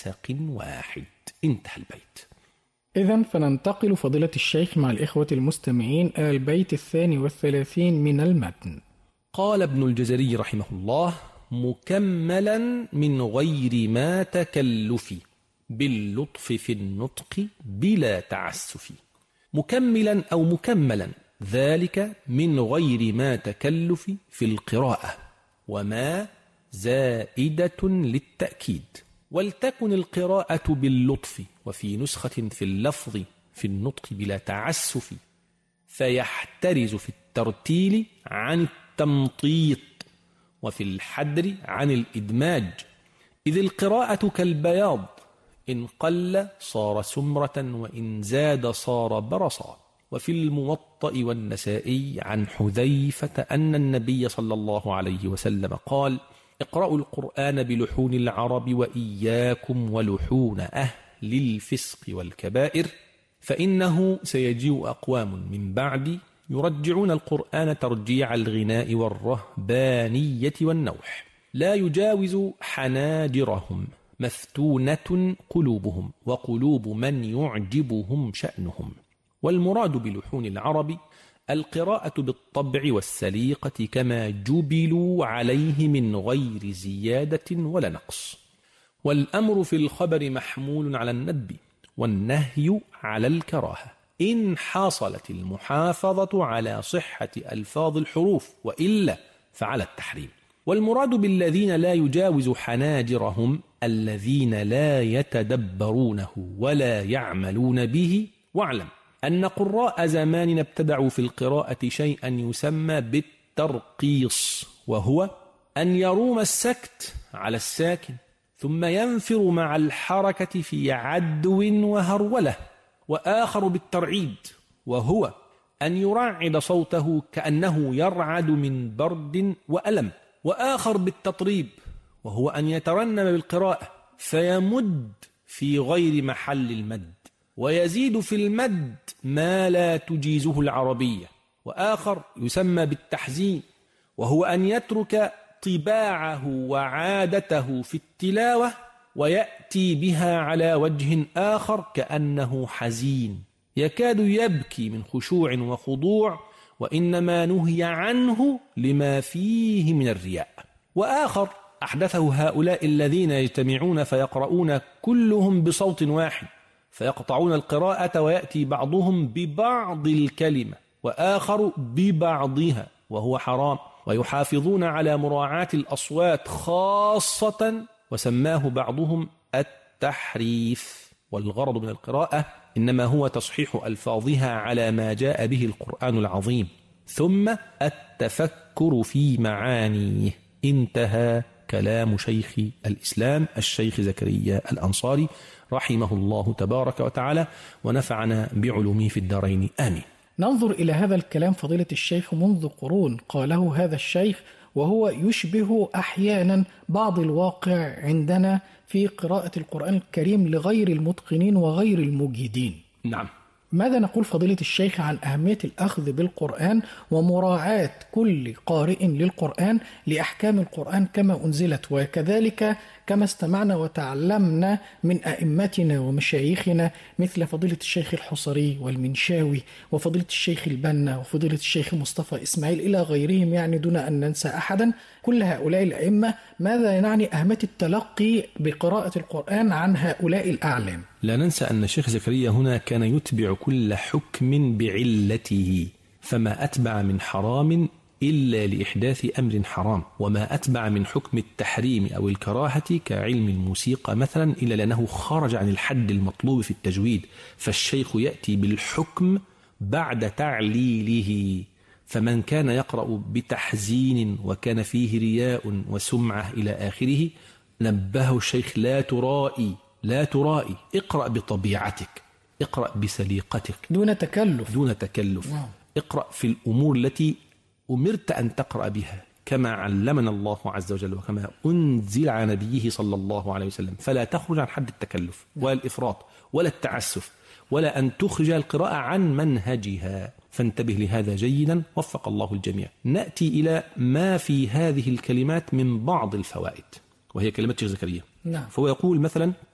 نسق واحد. انتهى البيت. إذن فننتقل فضيلة الشيخ مع الإخوة المستمعين إلى البيت 32 من المتن. قال ابن الجزري رحمه الله: مكملا من غير ما تكلف، باللطف في النطق بلا تعسف. مكملا أو مكملا، ذلك من غير ما تكلف في القراءة، وما زائدة للتأكيد. ولتكن القراءة باللطف، وفي نسخة في اللفظ في النطق بلا تعسف، فيحترز في الترتيل عن التمطيط، وفي الحدر عن الإدماج. إذ القراءة كالبياض، إن قل صار سمرة، وإن زاد صار برصا. وفي الموطأ والنسائي عن حذيفة أن النبي صلى الله عليه وسلم قال: اقرأوا القرآن بلحون العرب، وإياكم ولحون أهل الفسق والكبائر، فإنه سيجيء أقوام من بعدي يرجعون القرآن ترجيع الغناء والرهبانية والنوح، لا يجاوز حناجرهم، مفتونة قلوبهم، وقلوب من يعجبهم شأنهم. والمراد بلحون العرب القراءة بالطبع والسليقة كما جبلوا عليه من غير زيادة ولا نقص. والأمر في الخبر محمول على الندب، والنهي على الكراهة، إن حصلت المحافظة على صحة ألفاظ الحروف، وإلا فعلى التحريم. والمراد بالذين لا يجاوز حناجرهم الذين لا يتدبرونه ولا يعملون به. واعلم أن قراء زماننا ابتدعوا في القراءة شيئا يسمى بالترقيص، وهو أن يروم السكت على الساكن ثم ينفر مع الحركة في عدو وهرولة. وآخر بالترعيد، وهو أن يرعد صوته كأنه يرعد من برد وألم. وآخر بالتطريب، وهو أن يترنم بالقراءة فيمد في غير محل المد، ويزيد في المد ما لا تجيزه العربية. وآخر يسمى بالتحزين، وهو أن يترك طباعه وعادته في التلاوة ويأتي بها على وجه آخر كأنه حزين يكاد يبكي من خشوع وخضوع، وإنما نهي عنه لما فيه من الرياء. وآخر أحدثه هؤلاء الذين يجتمعون فيقرؤون كلهم بصوت واحد، فيقطعون القراءة ويأتي بعضهم ببعض الكلمة وآخر ببعضها، وهو حرام. ويحافظون على مراعاة الأصوات خاصة، وسماه بعضهم التحريف. والغرض من القراءة إنما هو تصحيح ألفاظها على ما جاء به القرآن العظيم، ثم التفكر في معانيه. انتهى كلام شيخ الإسلام الشيخ زكريا الأنصاري رحمه الله تبارك وتعالى، ونفعنا بعلومه في الدارين، آمين. ننظر إلى هذا الكلام فضيلة الشيخ منذ قرون قاله هذا الشيخ، وهو يشبه أحيانا بعض الواقع عندنا في قراءة القرآن الكريم لغير المتقنين وغير المجيدين. نعم. ماذا نقول فضيلة الشيخ عن أهمية الأخذ بالقرآن ومراعاة كل قارئ للقرآن لأحكام القرآن كما أنزلت، وكذلك كما استمعنا وتعلمنا من أئمتنا ومشايخنا مثل فضيلة الشيخ الحصري والمنشاوي وفضيلة الشيخ البنا وفضيلة الشيخ مصطفى إسماعيل إلى غيرهم، يعني دون أن ننسى أحدا. كل هؤلاء الأئمة ماذا يعني أهمية التلقي بقراءة القرآن عن هؤلاء الأعلام؟ لا ننسى أن الشيخ زكريا هنا كان يتبع كل حكم بعلته، فما أتبع من حرام إلا لإحداث أمر حرام، وما أتبع من حكم التحريم أو الكراهة كعلم الموسيقى مثلا إلا لأنه خرج عن الحد المطلوب في التجويد، فالشيخ يأتي بالحكم بعد تعليله. فمن كان يقرأ بتحزين وكان فيه رياء وسمعة إلى آخره نبهه الشيخ: لا ترائي، اقرأ بطبيعتك، اقرأ بسليقتك دون تكلف. اقرأ في الأمور التي أمرت أن تقرأ بها كما علمنا الله عز وجل وكما أنزل على نبيه صلى الله عليه وسلم، فلا تخرج عن حد التكلف ولا الإفراط ولا التعسف، ولا أن تخرج القراءة عن منهجها. فانتبه لهذا جيدا، وفق الله الجميع. نأتي إلى ما في هذه الكلمات من بعض الفوائد، وهي كلمة شيخ زكريا. نعم. فهو يقول مثلا: